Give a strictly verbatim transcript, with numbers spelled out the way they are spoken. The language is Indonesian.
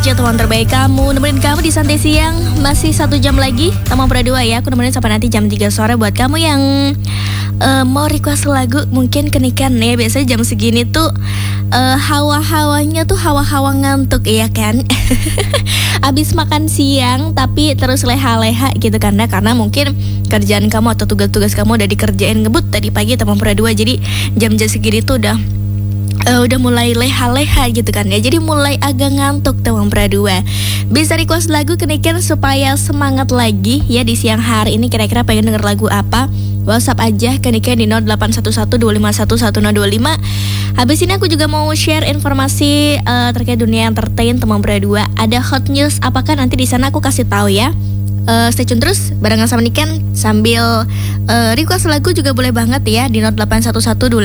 Teman terbaik kamu, nemenin kamu di Santai Siang. Masih satu jam lagi, Teman berdua ya. Aku nemenin sampai nanti jam tiga sore. Buat kamu yang uh, mau request lagu, mungkin kenikan ya. Biasanya jam segini tuh uh, hawa-hawanya tuh hawa-hawa ngantuk ya kan. Abis makan siang tapi terus leha-leha gitu kan ya. Karena mungkin kerjaan kamu atau tugas-tugas kamu udah dikerjain ngebut tadi pagi Teman berdua. Jadi jam-jam segini tuh udah Uh, udah mulai leha-leha gitu kan ya. Jadi mulai agak ngantuk Teman berdua. Bisa request lagu kenikan supaya semangat lagi ya di siang hari ini. Kira-kira pengen denger lagu apa? WhatsApp aja kenikan di nol delapan satu satu dua lima satu satu nol dua lima. Habis ini aku juga mau share informasi uh, terkait dunia entertain Teman berdua. Ada hot news apakah nanti di sana aku kasih tahu ya. Uh, stay tune terus barengan sama Niken sambil uh, request lagu juga boleh banget ya di nol delapan satu satu dua